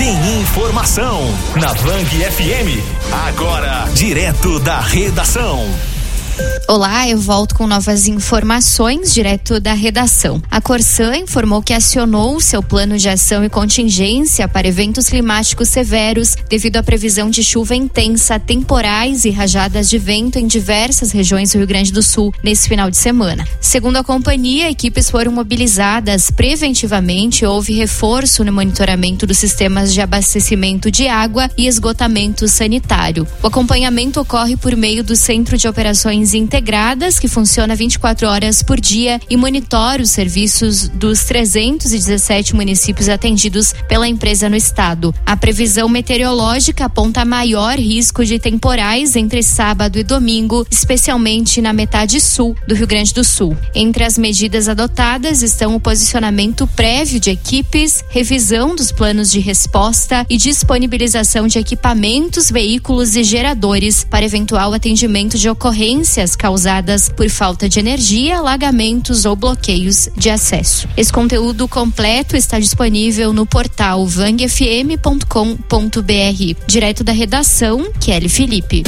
tem informação na Vang FM. Agora, direto da redação. Olá, eu volto com novas informações direto da redação. A Corsan informou que acionou seu plano de ação e contingência para eventos climáticos severos devido à previsão de chuva intensa, temporais e rajadas de vento em diversas regiões do Rio Grande do Sul nesse final de semana. Segundo a companhia, equipes foram mobilizadas preventivamente e houve reforço no monitoramento dos sistemas de abastecimento de água e esgotamento sanitário. O acompanhamento ocorre por meio do Centro de Operações Integradas, que funciona 24 horas por dia e monitora os serviços dos 317 municípios atendidos pela empresa no estado. A previsão meteorológica aponta maior risco de temporais entre sábado e domingo, especialmente na metade sul do Rio Grande do Sul. Entre as medidas adotadas estão o posicionamento prévio de equipes, revisão dos planos de resposta e disponibilização de equipamentos, veículos e geradores para eventual atendimento de ocorrências causadas por falta de energia, alagamentos ou bloqueios de acesso. Esse conteúdo completo está disponível no portal vangfm.com.br. Direto da redação, Kelly Felipe.